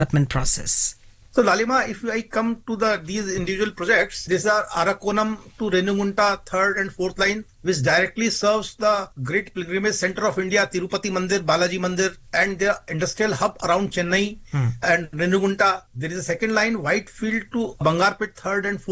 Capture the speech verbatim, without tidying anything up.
development process? So Lalima, if I come to the these individual projects, these are Arakonam to Renugunta third and fourth line, which directly serves the great pilgrimage center of India, Tirupati Mandir, Balaji Mandir, and their industrial hub around Chennai Hmm. and Renugunta. There is a second line, Whitefield to Bangarpet third and fourth